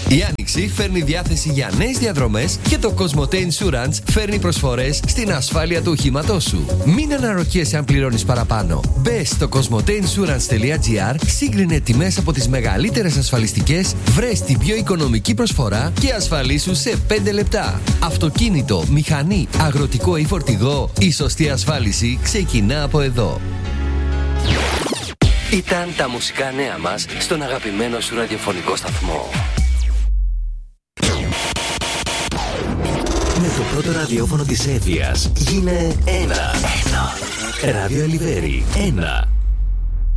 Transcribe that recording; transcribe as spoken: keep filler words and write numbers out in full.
Η Άνοιξη φέρνει διάθεση για νέες διαδρομές και το Cosmote Insurance φέρνει προσφορές στην ασφάλεια του οχήματός σου. Μην αναρωτιέσαι αν πληρώνεις παραπάνω. Μπες στο κοσμοτέ ινσουρανς τελεία τζι άρ, σύγκρινε τιμές από τις μεγαλύτερες ασφαλιστικές, βρες την πιο οικονομική προσφορά και ασφαλίσου σε πέντε λεπτά. Αυτοκίνητο, μηχανή, αγροτικό ή φορτηγό, η σωστή ασφάλιση ξεκινά από εδώ. Ήταν τα μουσικά νέα μας στον αγαπημένο σου ραδιοφωνικό σταθμό. Με το πρώτο ραδιόφωνο της Εύβοιας γίνε ένα. Ένα. Ράδιο Ελιβέρι. Ένα.